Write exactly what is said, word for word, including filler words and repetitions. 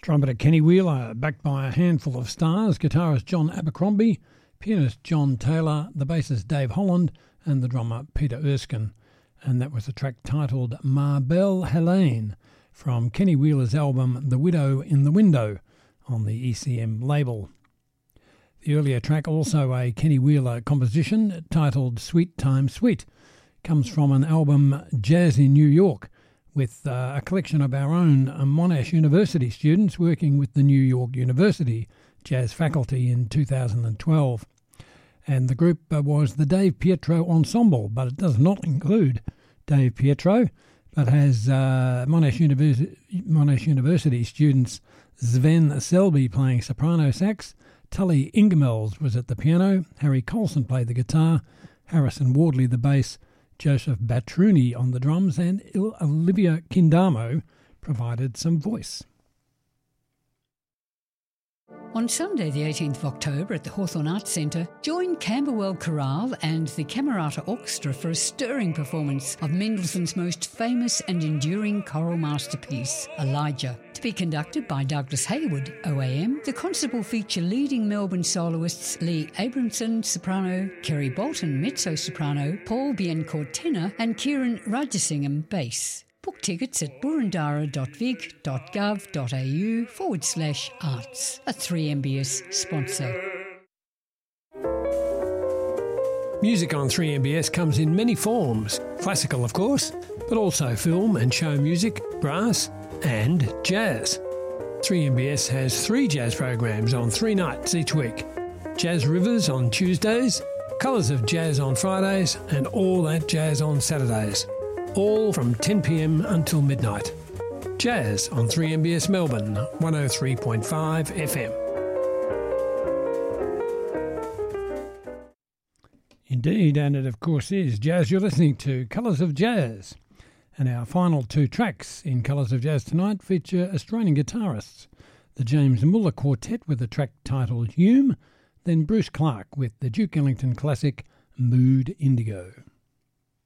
Trumpeter Kenny Wheeler, backed by a handful of stars, guitarist John Abercrombie, pianist John Taylor, the bassist Dave Holland, and the drummer Peter Erskine. And that was a track titled Ma Belle Helene from Kenny Wheeler's album The Widow in the Window on the E C M label. The earlier track, also a Kenny Wheeler composition titled Sweet Time Sweet, comes from an album Jazz in New York, with uh, a collection of our own uh, Monash University students working with the New York University jazz faculty in two thousand twelve. And the group uh, was the Dave Pietro Ensemble, but it does not include Dave Pietro, but has uh, Monash, Universi- Monash University students Sven Selby playing soprano sax, Tully Ingemels was at the piano, Harry Colson played the guitar, Harrison Wardley the bass, Joseph Batruni on the drums, and Olivia Kindamo provided some voice. On Sunday the eighteenth of October at the Hawthorne Arts Centre, join Camberwell Chorale and the Camerata Orchestra for a stirring performance of Mendelssohn's most famous and enduring choral masterpiece, Elijah. To be conducted by Douglas Hayward, O A M, the concert will feature leading Melbourne soloists Lee Abramson, soprano, Kerry Bolton, mezzo-soprano, Paul Biancourt, tenor, and Kieran Rajasingham, bass. Book tickets at burundara.vic.gov.au forward slash arts. A three M B S sponsor. Music on three M B S comes in many forms. Classical, of course, but also film and show music, brass and jazz. three M B S has three jazz programs on three nights each week. Jazz Rivers on Tuesdays, Colours of Jazz on Fridays, and All That Jazz on Saturdays. All from ten p.m. until midnight. Jazz on three M B S Melbourne, one oh three point five F M. Indeed, and it of course is jazz. You're listening to Colours of Jazz. And our final two tracks in Colours of Jazz tonight feature Australian guitarists. The James Muller Quartet with a track titled Hume, then Bruce Clark with the Duke Ellington classic Mood Indigo.